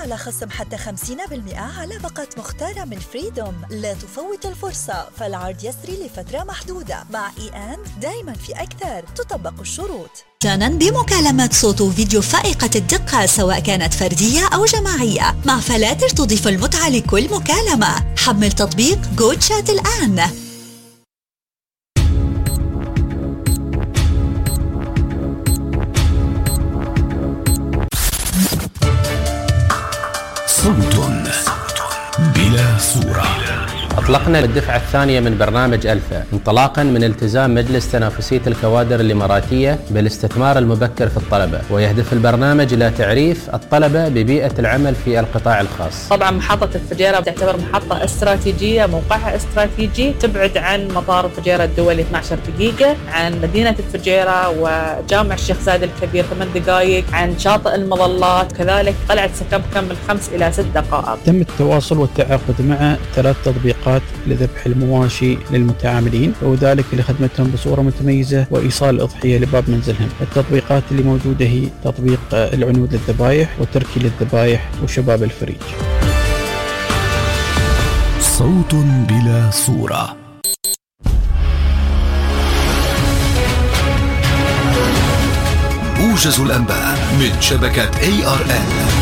على خصم حتى 50% على باقة مختارة من فريدوم. لا تفوت الفرصة، فالعرض يسري لفترة محدودة. مع دايما في أكثر، تطبق الشروط. مجانا بمكالمات صوت وفيديو فائقة الدقة سواء كانت فردية أو جماعية، مع فلاتر تضيف المتعة لكل مكالمة. حمل تطبيق جو تشات الآن. صوت بلا صورة. أطلقنا الدفعة الثانية من برنامج ألفا انطلاقا من التزام مجلس تنافسية الكوادر الإماراتية بالاستثمار المبكر في الطلبة، ويهدف البرنامج إلى تعريف الطلبة ببيئة العمل في القطاع الخاص. طبعا محطة الفجيرة تعتبر محطة استراتيجية، موقعها استراتيجي، تبعد عن مطار الفجيرة الدولي 12 دقيقة، عن مدينة الفجيرة وجامع الشيخ زايد الكبير 8 دقائق، عن شاطئ المظلات، كذلك قلعة سكبكم من 5 إلى 6 دقائق. تم التواصل والتعاقد مع 3 تطبيقات لذبح المواشي للمتعاملين، وذلك لخدمتهم بصورة متميزة وإيصال الأضحية لباب منزلهم. التطبيقات اللي موجودة هي تطبيق العنود للذبائح وتركي للذبائح وشباب الفريج. صوت بلا صورة. موجز الأنباء من شبكة ARN.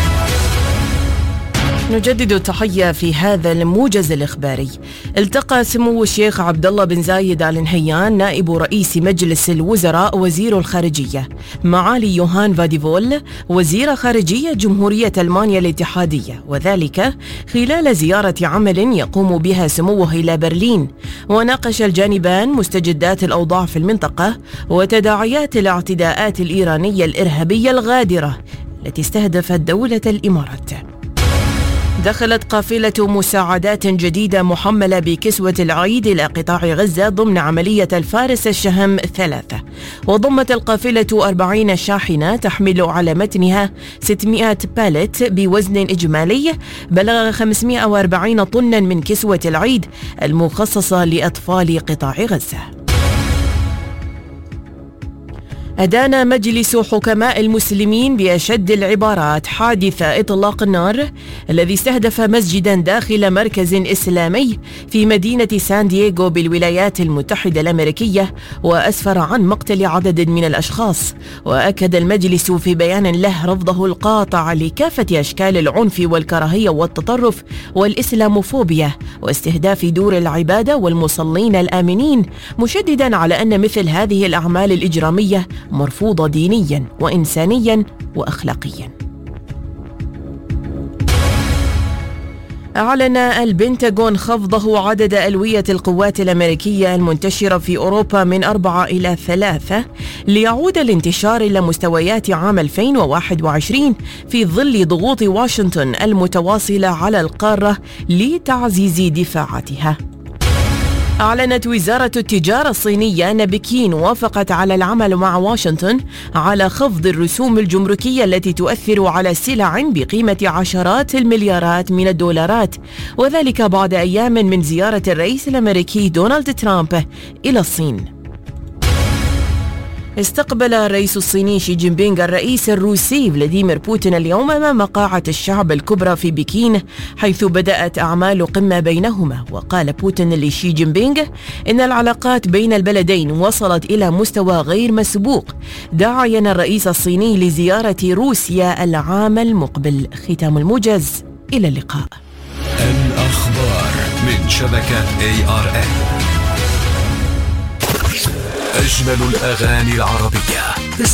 نجدد التحية في هذا الموجز الإخباري. التقى سمو الشيخ عبد الله بن زايد آل نهيان نائب رئيس مجلس الوزراء وزير الخارجية معالي يوهان فاديفول وزير خارجية جمهورية ألمانيا الاتحادية، وذلك خلال زيارة عمل يقوم بها سموه إلى برلين. وناقش الجانبان مستجدات الأوضاع في المنطقة وتداعيات الاعتداءات الإيرانية الإرهابية الغادرة التي استهدفت دولة الإمارات. دخلت قافلة مساعدات جديدة محملة بكسوة العيد إلى قطاع غزة ضمن عملية الفارس الشهم 3، وضمت القافلة 40 شاحنة تحمل على متنها 600 باليت بوزن إجمالي بلغ 540 طنا من كسوة العيد المخصصة لأطفال قطاع غزة. أدان مجلس حكماء المسلمين بأشد العبارات حادث إطلاق النار الذي استهدف مسجدا داخل مركز إسلامي في مدينة سان دييغو بالولايات المتحدة الأمريكية، وأسفر عن مقتل عدد من الأشخاص. وأكد المجلس في بيان له رفضه القاطع لكافة أشكال العنف والكراهية والتطرف والإسلاموفوبيا واستهداف دور العبادة والمصلين الآمنين، مشددا على أن مثل هذه الأعمال الإجرامية مرفوضة دينيا وإنسانيا وأخلاقيا. أعلن البنتاغون خفضه عدد ألوية القوات الأمريكية المنتشرة في أوروبا من 4 إلى 3 ليعود الانتشار إلى مستويات عام 2021 في ظل ضغوط واشنطن المتواصلة على القارة لتعزيز دفاعاتها. أعلنت وزارة التجارة الصينية أن بكين وافقت على العمل مع واشنطن على خفض الرسوم الجمركية التي تؤثر على سلع بقيمة عشرات المليارات من الدولارات، وذلك بعد أيام من زيارة الرئيس الأمريكي دونالد ترامب إلى الصين. استقبل الرئيس الصيني شي جين بينغ الرئيس الروسي فلاديمير بوتين اليوم أمام قاعة الشعب الكبرى في بكين، حيث بدأت أعمال قمة بينهما. وقال بوتين لشي جين بينغ إن العلاقات بين البلدين وصلت إلى مستوى غير مسبوق، داعيا الرئيس الصيني لزيارة روسيا العام المقبل. ختام الموجز، إلى اللقاء. الأخبار من شبكة ARN. أجمل الأغاني العربية